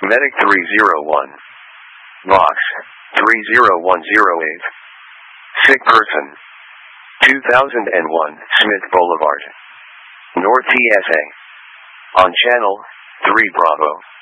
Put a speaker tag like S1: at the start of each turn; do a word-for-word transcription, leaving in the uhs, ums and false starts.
S1: Medic three zero one. Box three zero one zero eight. Sick person. two thousand one, Smith Boulevard, North T S A. On channel three Bravo.